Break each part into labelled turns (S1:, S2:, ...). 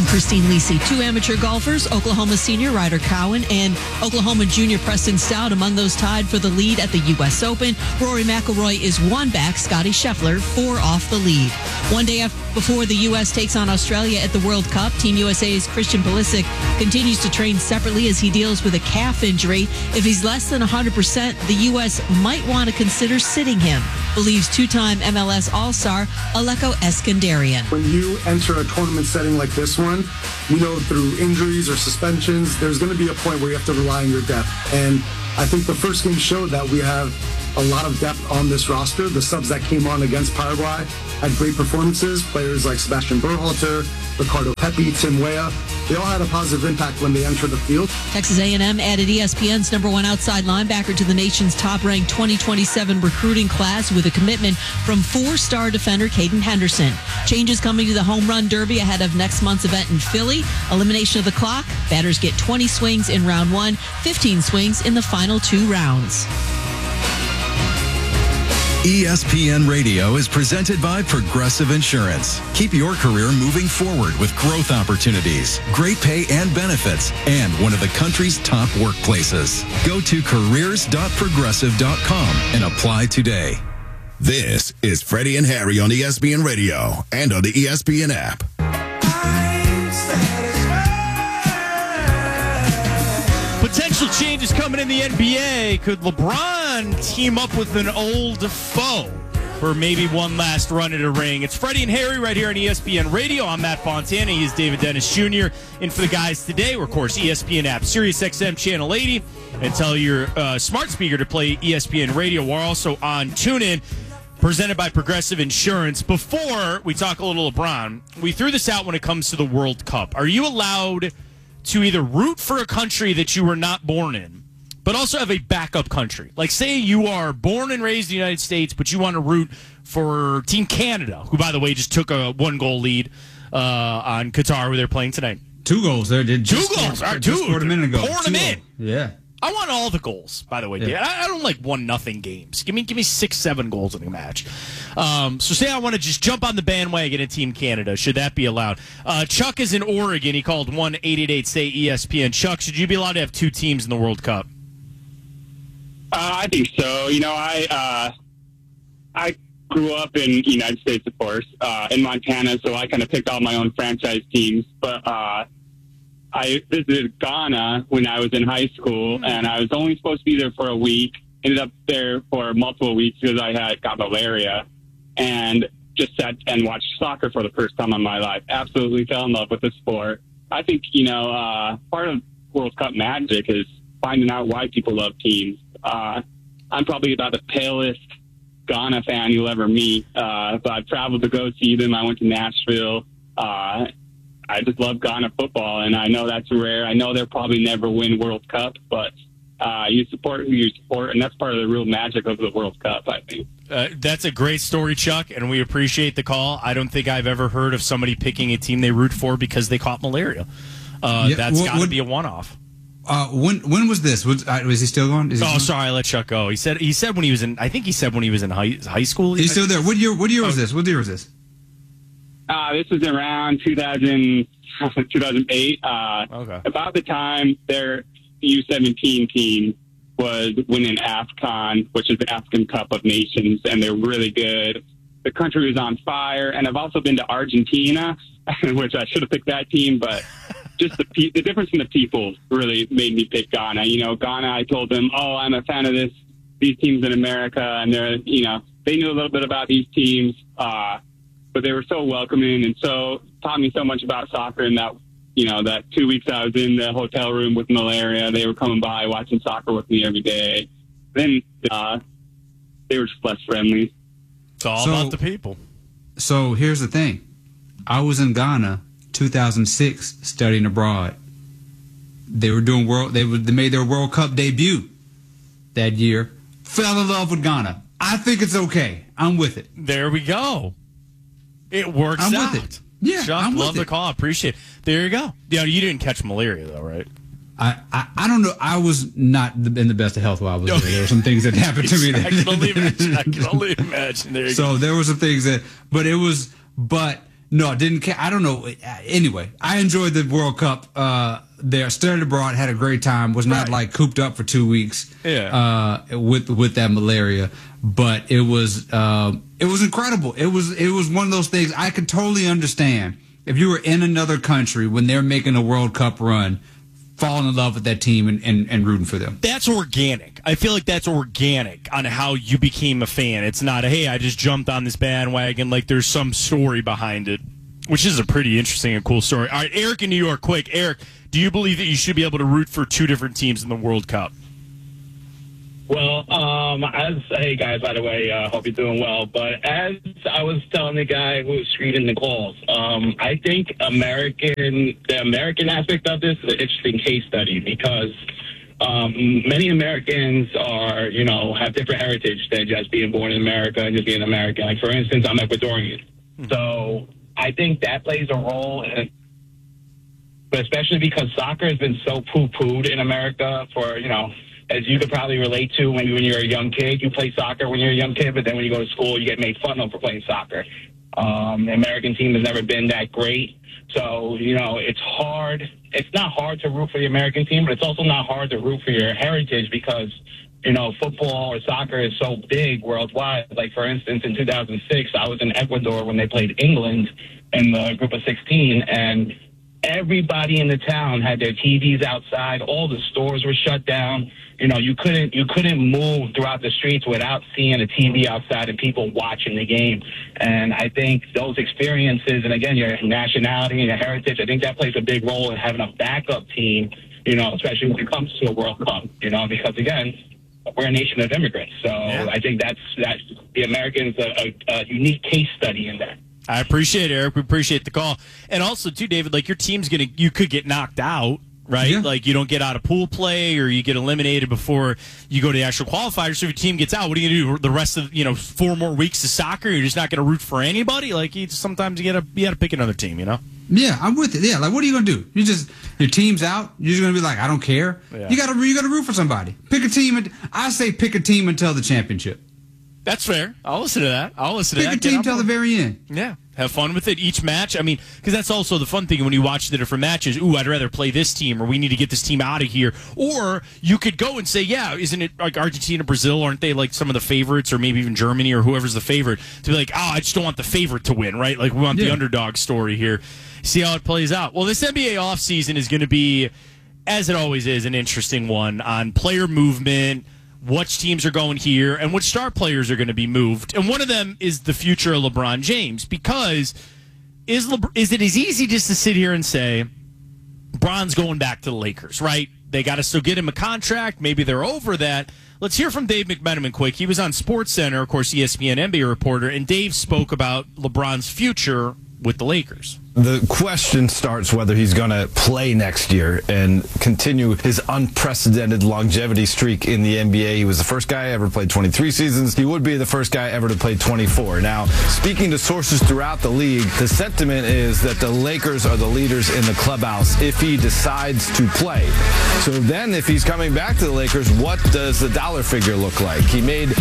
S1: Christine Lisi. Two amateur golfers, Oklahoma senior Ryder Cowan and Oklahoma junior Preston Stout, among those tied for the lead at the U.S. Open. Rory McIlroy is one back, Scotty Scheffler 4 off the lead. One day before the U.S. takes on Australia at the World Cup, Team USA's Christian Pulisic continues to train separately as he deals with a calf injury. If he's less than 100%, the U.S. might want to consider sitting him, believes two-time MLS All-Star Aleko Eskandarian.
S2: When you enter a tournament setting like this one, we know through injuries or suspensions, there's going to be a point where you have to rely on your depth. And I think the first game showed that we have a lot of depth on this roster. The subs that came on against Paraguay had great performances. Players like Sebastian Berhalter, Ricardo Pepi, Tim Weah, they all had a positive impact when they entered the field.
S1: Texas A&M added ESPN's #1 outside linebacker to the nation's top-ranked 2027 recruiting class with a commitment from 4-star defender Caden Henderson. Changes coming to the Home Run Derby ahead of next month's event in Philly. Elimination of the clock. Batters get 20 swings in round 1, 15 swings in the final 2 rounds.
S3: ESPN Radio is presented by Progressive Insurance. Keep your career moving forward with growth opportunities, great pay and benefits, and one of the country's top workplaces. Go to careers.progressive.com and apply today.
S4: This is Freddie and Harry on ESPN Radio and on the ESPN app.
S5: Potential changes coming in the NBA. Could LeBron team up with an old foe for maybe one last run at a ring? It's Freddie and Harry right here on ESPN Radio. I'm Matt Fontana. He is David Dennis Jr. In for the guys today. We're, of course, ESPN app, Sirius XM Channel 80. And tell your smart speaker to play ESPN Radio. We're also on TuneIn, presented by Progressive Insurance. Before we talk a little LeBron, we threw this out when it comes to the World Cup. Are you allowed to either root for a country that you were not born in, but also have a backup country? Like, say you are born and raised in the United States, but you want to root for Team Canada, who, by the way, just took a 1-goal lead on Qatar, where they're playing tonight.
S6: 2 goals. They did
S5: just 2 goals.
S6: Just scored a minute ago.
S5: Pouring them in.
S6: Yeah.
S5: I want all the goals, by the way. Yeah. I don't like 1-0 games. Give me 6-7 goals in a match. So say I want to just jump on the bandwagon at Team Canada. Should that be allowed? Chuck is in Oregon. He called 1-888-SAY-ESPN. Chuck, should you be allowed to have 2 teams in the World Cup?
S7: I think so. You know, I grew up in the United States, of course, in Montana, so I kind of picked all my own franchise teams. But I visited Ghana when I was in high school, and I was only supposed to be there for a week. Ended up there for multiple weeks because I had got malaria, and just sat and watched soccer for the first time in my life. Absolutely fell in love with the sport. I think, part of World Cup magic is finding out why people love teams. I'm probably about the palest Ghana fan you'll ever meet, but I've traveled to go see them. I went to Nashville. I just love Ghana football, and I know that's rare. I know they'll probably never win World Cup, but you support who you support, and that's part of the real magic of the World Cup, I think.
S5: That's a great story, Chuck, and we appreciate the call. I don't think I've ever heard of somebody picking a team they root for because they caught malaria. That's got to be a one-off.
S6: When was this? Was he still going?
S5: Sorry, I let Chuck go. He said when he was in. I think he said when he was in high school.
S6: He's still there. What year was this? What year was this?
S7: This was around 2008.
S5: Okay.
S7: About the time their U17 team was winning AFCON, which is the African Cup of Nations, and they're really good. The country was on fire, and I've also been to Argentina, which I should have picked that team, but just the difference in the people really made me pick Ghana. Ghana, I told them, I'm a fan of these teams in America, and they knew a little bit about these teams, but they were so welcoming and so taught me so much about soccer. And that 2 weeks I was in the hotel room with malaria, they were coming by watching soccer with me every day. Then they were just less friendly.
S5: It's all about the people.
S6: So here's the thing. I was in Ghana 2006 studying abroad. They were doing they made their World Cup debut that year. Fell in love with Ghana. I think it's okay. I'm with it.
S5: There we go. It works out.
S6: I'm with it. Yeah,
S5: Chuck,
S6: I'm with
S5: love
S6: it.
S5: the call. Appreciate it. There you go. You didn't catch malaria though, right?
S6: I don't know. I was not in the best of health while I was there. There were some things that happened to me.
S5: I can only imagine. There you
S6: go. There were some things but No, didn't. I don't know. Anyway, I enjoyed the World Cup. There, studied abroad, had a great time. Was not like cooped up for 2 weeks.
S5: Yeah.
S6: With that malaria, but it was incredible. It was one of those things I could totally understand if you were in another country when they're making a World Cup run, falling in love with that team and rooting for them.
S5: That's organic. I feel like that's organic on how you became a fan. It's not hey, I just jumped on this bandwagon. Like there's some story behind it, which is a pretty interesting and cool story. All right, Eric in New York, quick. Eric, do you believe that you should be able to root for two different teams in the World Cup?
S8: Well, hey guys, by the way, hope you're doing well. But as I was telling the guy who was screening the calls, I think the American aspect of this is an interesting case study because many Americans are, have different heritage than just being born in America and just being American. Like, for instance, I'm Ecuadorian. So I think that plays a role, but especially because soccer has been so poo-pooed in America for, as you could probably relate to when you're a young kid. You play soccer when you're a young kid, but then when you go to school, you get made fun of for playing soccer. The American team has never been that great. So, it's hard. It's not hard to root for the American team, but it's also not hard to root for your heritage because, football or soccer is so big worldwide. Like, for instance, in 2006, I was in Ecuador when they played England in the group of 16, and everybody in the town had their TVs outside. All the stores were shut down. You couldn't move throughout the streets without seeing a TV outside and people watching the game. And I think those experiences, and again, your nationality and your heritage, I think that plays a big role in having a backup team, especially when it comes to a World Cup, because again, we're a nation of immigrants. So I think that's the Americans a unique case study in that.
S5: I appreciate it, Eric. We appreciate the call. And also, too, David, like your team's you could get knocked out, right? Yeah. Like you don't get out of pool play or you get eliminated before you go to the actual qualifiers. So if your team gets out, what are you going to do the rest of, 4 more weeks of soccer? You're just not going to root for anybody? Like sometimes you got to pick another team,
S6: Yeah, I'm with it. Yeah, like what are you going to do? Your team's out. You're just going to be like, I don't care. Yeah. You got to root for somebody. Pick a team. I say pick a team until the championship.
S5: That's fair. I'll listen to that.
S6: Pick a team till the very end.
S5: Yeah. Have fun with it each match. I mean, because that's also the fun thing when you watch the different matches. Ooh, I'd rather play this team, or we need to get this team out of here. Or you could go and say, yeah, isn't it like Argentina, Brazil? Aren't they like some of the favorites, or maybe even Germany, or whoever's the favorite? To be like, I just don't want the favorite to win, right? Like we want the underdog story here. See how it plays out. Well, this NBA offseason is going to be, as it always is, an interesting one on player movement, which teams are going here, and which star players are going to be moved. And one of them is the future of LeBron James, because is it as easy just to sit here and say, LeBron's going back to the Lakers, right? They got to still get him a contract. Maybe they're over that. Let's hear from Dave McMenamin quick. He was on SportsCenter, of course, ESPN NBA reporter, and Dave spoke about LeBron's future with the Lakers.
S9: The question starts whether he's going to play next year and continue his unprecedented longevity streak in the NBA. He was the first guy ever to play 23 seasons. He would be the first guy ever to play 24. Now, speaking to sources throughout the league, the sentiment is that the Lakers are the leaders in the clubhouse if he decides to play. So then if he's coming back to the Lakers, what does the dollar figure look like? He made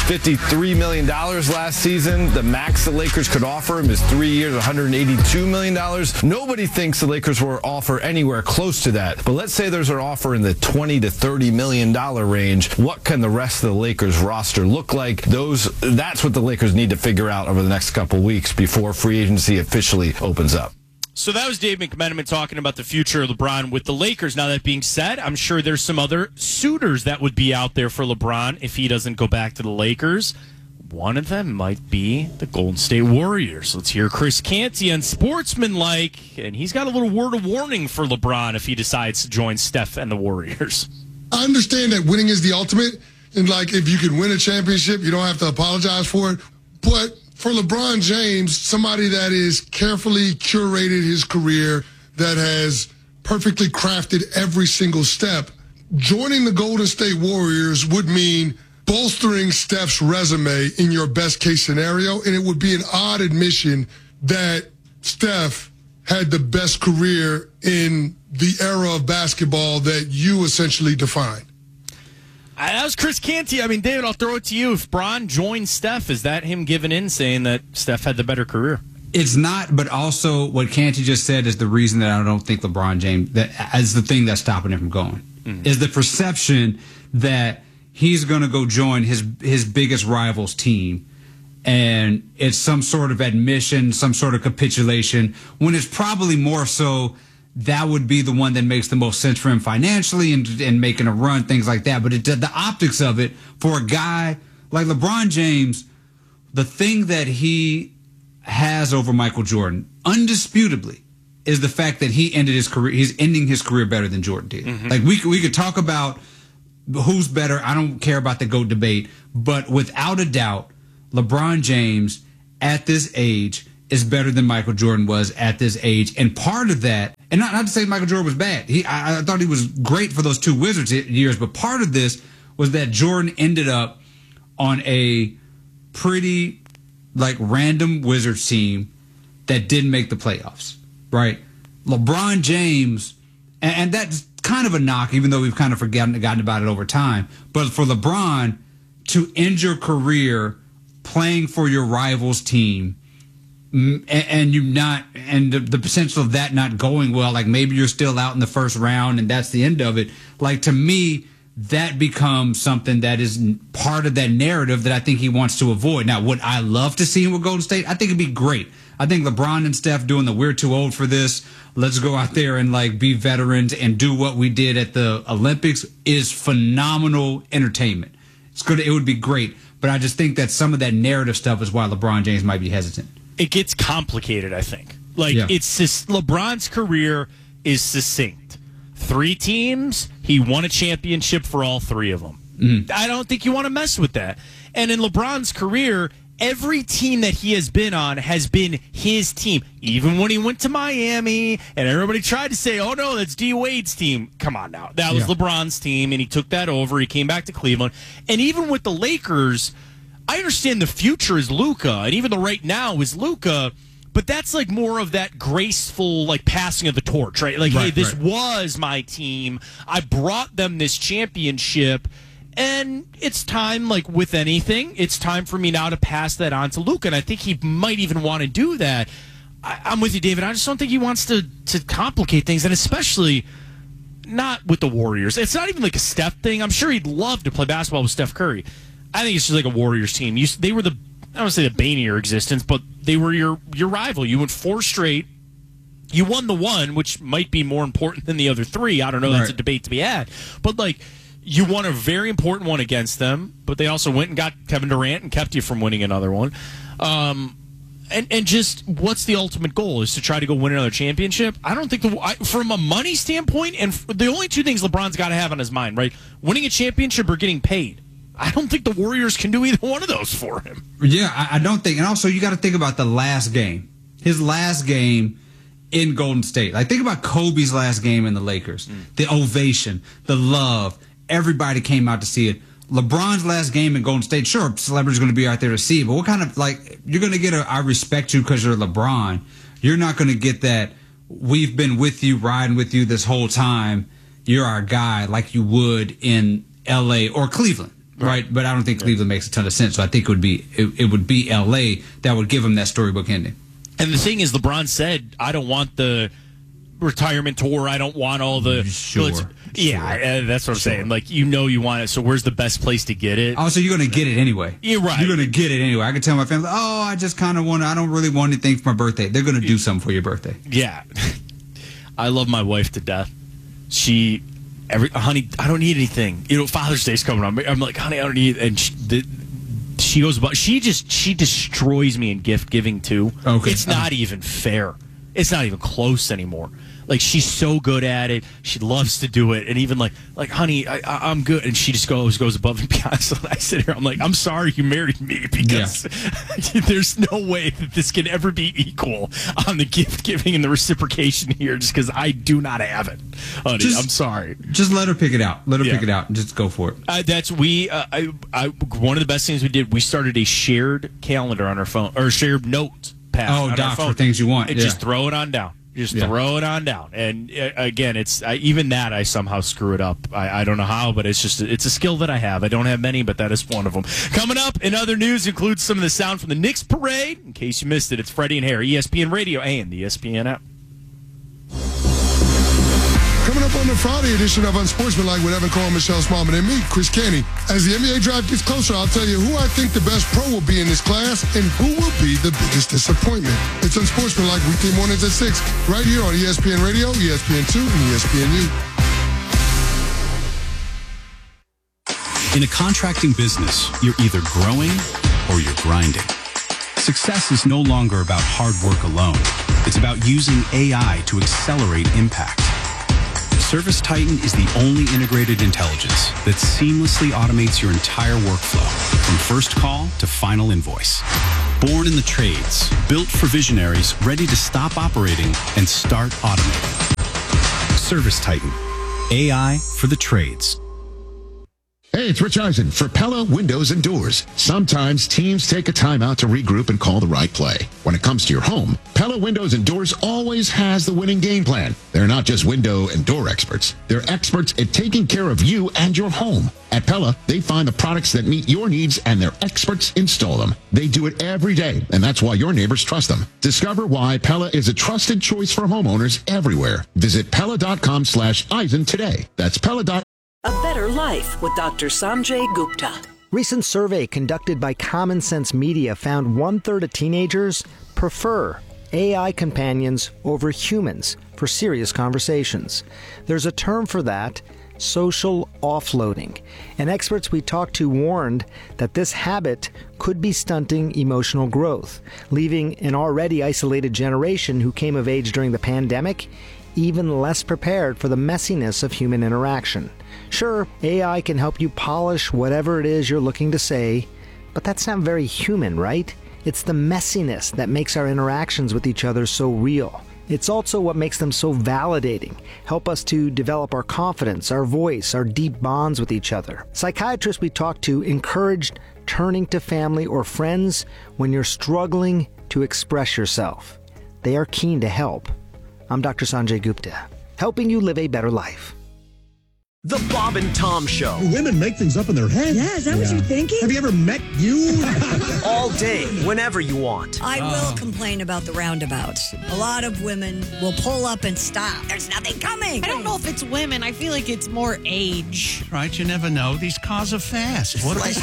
S9: $53 million last season. The max the Lakers could offer him is 3 years, $182 million. Nobody thinks the Lakers will offer anywhere close to that. But let's say there's an offer in the $20 to $30 million range. What can the rest of the Lakers roster look like? That's what the Lakers need to figure out over the next couple weeks before free agency officially opens up.
S5: So that was Dave McMenamin talking about the future of LeBron with the Lakers. Now, that being said, I'm sure there's some other suitors that would be out there for LeBron if he doesn't go back to the Lakers. One of them might be the Golden State Warriors. Let's hear Chris Canty on Sportsmanlike, and he's got a little word of warning for LeBron if he decides to join Steph and the Warriors.
S10: I understand that winning is the ultimate, and like if you can win a championship, you don't have to apologize for it. But for LeBron James, somebody that is carefully curated his career, that has perfectly crafted every single step, joining the Golden State Warriors would mean bolstering Steph's resume in your best case scenario, and it would be an odd admission that Steph had the best career in the era of basketball that you essentially defined.
S5: That was Chris Canty. I mean, David, I'll throw it to you. If Bron joins Steph, is that him giving in, saying that Steph had the better career?
S6: It's not, but also what Canty just said is the reason that I don't think LeBron James, that as the thing that's stopping him from going, is the perception that he's going to go join his biggest rival's team, and it's some sort of admission, some sort of capitulation, when it's probably more so that would be the one that makes the most sense for him financially and making a run, things like that. But the optics of it for a guy like LeBron James, the thing that he has over Michael Jordan, undisputably, is the fact that he ended his career. He's ending his career better than Jordan did. Like we could talk about who's better. I don't care about the GOAT debate, but without a doubt, LeBron James at this age is better than Michael Jordan was at this age. And part of that, and not to say Michael Jordan was bad. I thought he was great for those two Wizards years, but part of this was that Jordan ended up on a pretty random Wizards team that didn't make the playoffs, right? LeBron James, and that's kind of a knock, even though we've kind of forgotten about it over time. But for LeBron to end your career playing for your rival's team, and the potential of that not going well, like maybe you're still out in the first round and that's the end of it. Like, to me, that becomes something that is part of that narrative that I think he wants to avoid. Now, would I love to see him with Golden State? I think it'd be great. I think LeBron and Steph doing the we're too old for this, let's go out there and be veterans and do what we did at the Olympics is phenomenal entertainment. It's good. It would be great. But I just think that some of that narrative stuff is why LeBron James might be hesitant. It
S5: gets complicated, I think. It's just LeBron's career is succinct. 3 teams, he won a championship for all 3 of them. I don't think you want to mess with that. And in LeBron's career, every team that he has been on has been his team. Even when he went to Miami and everybody tried to say, oh, no, that's D. Wade's team. Come on now. That was LeBron's team, and he took that over. He came back to Cleveland. And even with the Lakers, I understand the future is Luka, and even the right now is Luka. But that's more of that graceful, passing of the torch, right? Hey, this was my team. I brought them this championship, and it's time, with anything, it's time for me now to pass that on to Luka. And I think he might even want to do that. I'm with you, David. I just don't think he wants to complicate things, and especially not with the Warriors. It's not even a Steph thing. I'm sure he'd love to play basketball with Steph Curry. I think it's just a Warriors team. They were I don't want to say the bane of your existence, but they were your rival. You went 4 straight. You won the one, which might be more important than the other 3. I don't know. That's a debate to be had. But, you won a very important one against them, but they also went and got Kevin Durant and kept you from winning another one. And just what's the ultimate goal? Is to try to go win another championship? I don't think from a money standpoint, and the only 2 things LeBron's got to have on his mind, right? Winning a championship or getting paid. I don't think the Warriors can do either one of those for him. Yeah, I don't think. And also, you got to think about the last game. His last game in Golden State. Think about Kobe's last game in the Lakers. The ovation, the love. Everybody came out to see it. LeBron's last game in Golden State, sure, celebrities going to be out there to see it, but what kind of, you're going to get I respect you because you're LeBron. You're not going to get that, we've been with you, riding with you this whole time. You're our guy, like you would in L.A. or Cleveland. Right, but I don't think Cleveland makes a ton of sense. So I think it would be L.A. that would give him that storybook ending. And the thing is, LeBron said, "I don't want the retirement tour. I don't want all the that's what I'm saying. You want it. So where's the best place to get it? Oh, so you're going to get it anyway. You're right. You're going to get it anyway. I can tell my family, I just kind of want to. I don't really want anything for my birthday. They're going to do something for your birthday. Yeah, I love my wife to death. Honey, I don't need anything. Father's Day's coming up. I'm like, honey, I don't need. And she goes about. She destroys me in gift giving too. Okay, it's not even fair. It's not even close anymore. She's so good at it. She loves to do it. And even honey, I'm good. And she just goes above and beyond. So I sit here. I'm like, I'm sorry you married me because there's no way that this can ever be equal on the gift giving and the reciprocation here. Just because I do not have it, honey. I'm sorry. Just let her pick it out. Let her pick it out and just go for it. One of the best things we did. We started a shared calendar on our phone or shared note pad. Oh, doc for things you want. And just throw it on down. Just throw it on down. And again, it's even that I somehow screw it up. I don't know how, but it's a skill that I have. I don't have many, but that is one of them. Coming up in other news includes some of the sound from the Knicks parade. In case you missed it, it's Freddie and Harry, ESPN Radio and the ESPN app.
S10: Coming up on the Friday edition of Unsportsmanlike with Evan Cole, Michelle Smallman, and me, Chris Canty. As the NBA draft gets closer, I'll tell you who I think the best pro will be in this class and who will be the biggest disappointment. It's Unsportsmanlike weekday mornings at 6, right here on ESPN Radio, ESPN2, and ESPNU.
S11: In a contracting business, you're either growing or you're grinding. Success is no longer about hard work alone. It's about using AI to accelerate impact. ServiceTitan is the only integrated intelligence that seamlessly automates your entire workflow, from first call to final invoice. Born in the trades, built for visionaries ready to stop operating and start automating. ServiceTitan, AI for the trades.
S12: Hey, it's Rich Eisen for Pella Windows and Doors. Sometimes teams take a timeout to regroup and call the right play. When it comes to your home, Pella Windows and Doors always has the winning game plan. They're not just window and door experts. They're experts at taking care of you and your home. At Pella, they find the products that meet your needs and their experts install them. They do it every day, and that's why your neighbors trust them. Discover why Pella is a trusted choice for homeowners everywhere. Visit Pella.com/Eisen today. That's Pella.com.
S13: A Better Life with Dr. Sanjay Gupta.
S14: Recent survey conducted by Common Sense Media found 1/3 of teenagers prefer AI companions over humans for serious conversations. There's a term for that, social offloading. And experts we talked to warned that this habit could be stunting emotional growth, leaving an already isolated generation who came of age during the pandemic even less prepared for the messiness of human interaction. Sure, AI can help you polish whatever it is you're looking to say, but that's not very human, right? It's the messiness that makes our interactions with each other so real. It's also what makes them so validating, help us to develop our confidence, our voice, our deep bonds with each other. Psychiatrists we talked to encouraged turning to family or friends when you're struggling to express yourself. They are keen to help. I'm Dr. Sanjay Gupta, helping you live a better life.
S15: The Bob and Tom Show.
S16: Women make things up in their head.
S17: Yeah, is that what you're thinking?
S16: Have you ever met you?
S15: All day, whenever you want.
S17: I will complain about the roundabouts. A lot of women will pull up and stop. There's nothing coming.
S18: I don't know if it's women. I feel like it's more age.
S19: Right, you never know. These cars are fast. What
S20: They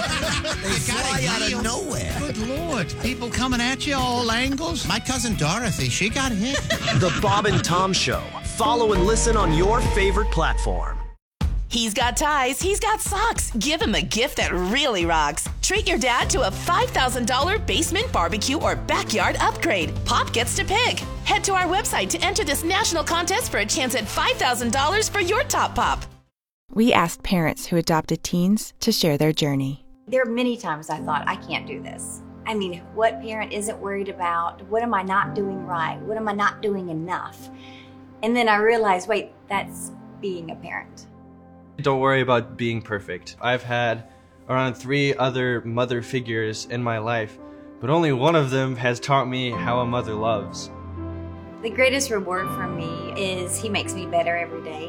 S20: fly out of nowhere.
S19: Good Lord. People coming at you all angles. My cousin Dorothy, she got hit.
S15: The Bob and Tom Show. Follow and listen on your favorite platform.
S21: He's got ties, he's got socks. Give him a gift that really rocks. Treat your dad to a $5,000 basement barbecue or backyard upgrade. Pop gets to pick. Head to our website to enter this national contest for a chance at $5,000 for your top pop.
S22: We asked parents who adopted teens to share their journey.
S23: There are many times I thought, I can't do this. I mean, what parent isn't worried about? What am I not doing right? What am I not doing enough? And then I realized, wait, that's being a parent.
S24: Don't worry about being perfect. I've had around 3 other mother figures in my life, but only one of them has taught me how a mother loves.
S23: The greatest reward for me is he makes me better every day.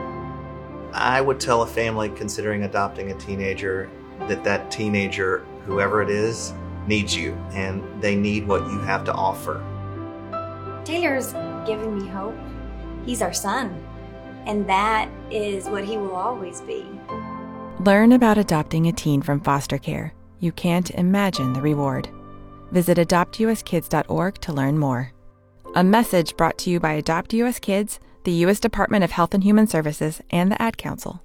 S25: I would tell a family considering adopting a teenager that teenager, whoever it is, needs you, and they need what you have to offer.
S23: Taylor's given me hope. He's our son. And that is what he will always be.
S22: Learn about adopting a teen from foster care. You can't imagine the reward. Visit adoptuskids.org to learn more. A message brought to you by Adopt US Kids, the U.S. Department of Health and Human Services, and the Ad Council.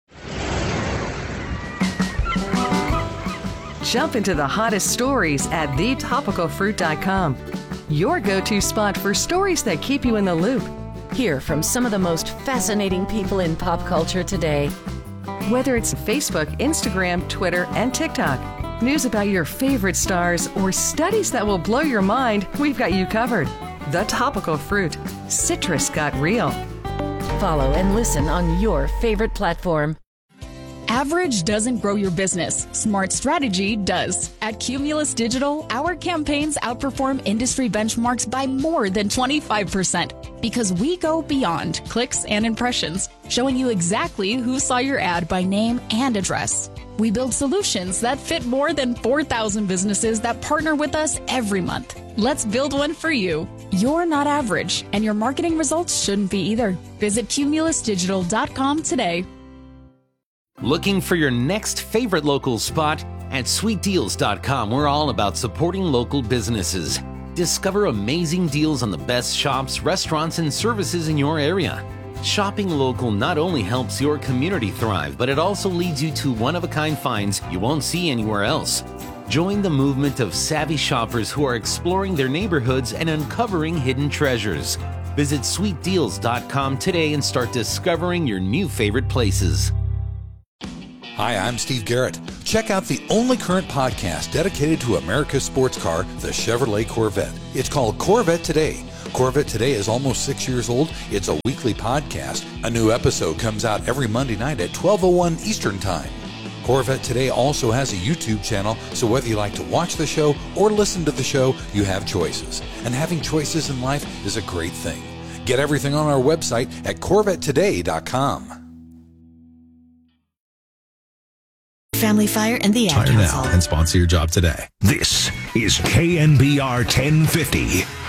S26: Jump into the hottest stories at thetopicalfruit.com. Your go-to spot for stories that keep you in the loop.
S27: Hear from some of the most fascinating people in pop culture today.
S26: Whether it's Facebook, Instagram, Twitter, and TikTok, news about your favorite stars, or studies that will blow your mind, we've got you covered. The Topical Fruit. Citrus got real.
S27: Follow and listen on your favorite platform.
S1: Average doesn't grow your business. Smart strategy does. At Cumulus Digital, our campaigns outperform industry benchmarks by more than 25% because we go beyond clicks and impressions, showing you exactly who saw your ad by name and address. We build solutions that fit more than 4,000 businesses that partner with us every month. Let's build one for you. You're not average, and your marketing results shouldn't be either. Visit cumulusdigital.com today.
S2: Looking for your next favorite local spot? At sweetdeals.com, we're all about supporting local businesses. Discover amazing deals on the best shops, restaurants, and services in your area. Shopping local not only helps your community thrive, but it also leads you to one-of-a-kind finds you won't see anywhere else. Join the movement of savvy shoppers who are exploring their neighborhoods and uncovering hidden treasures. Visit sweetdeals.com today and start discovering your new favorite places.
S3: Hi, I'm Steve Garrett. Check out the only current podcast dedicated to America's sports car, the Chevrolet Corvette. It's called Corvette Today. Corvette Today is almost 6 years old. It's a weekly podcast. A new episode comes out every Monday night at 12:01 Eastern Time. Corvette Today also has a YouTube channel, so whether you like to watch the show or listen to the show, you have choices. And having choices in life is a great thing. Get everything on our website at CorvetteToday.com.
S4: Family Fire and the Ad
S7: Hire
S4: Council.
S7: now and sponsor your job today.
S8: This is KNBR 1050.